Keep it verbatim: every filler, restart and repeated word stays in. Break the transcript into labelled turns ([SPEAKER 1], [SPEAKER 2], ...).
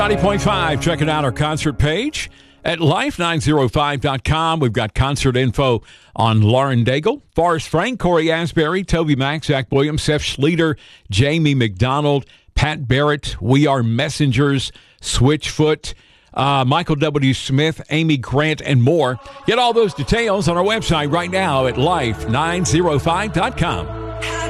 [SPEAKER 1] ninety point five, checking out our concert page at life nine oh five dot com. We've got concert info on Lauren Daigle, Forrest Frank, Corey Asbury, Toby Mack, Zach Williams, Seth Schleter, Jamie McDonald, Pat Barrett, We Are Messengers, Switchfoot, uh, Michael W. Smith, Amy Grant, and more. Get all those details on our website right now at life nine oh five dot com.